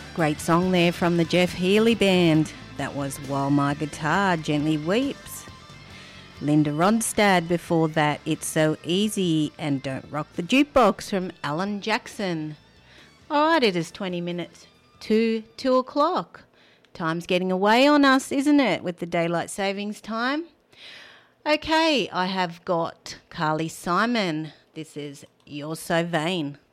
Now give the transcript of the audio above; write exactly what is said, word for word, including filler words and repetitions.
Great song there from the Jeff Healey Band. That was While My Guitar Gently Weeps. Linda Ronstadt before that, It's So Easy and Don't Rock the Jukebox from Alan Jackson. All right, it is twenty minutes to two o'clock. Time's getting away on us, isn't it, with the daylight savings time? Okay, I have got Carly Simon. This is You're So Vain.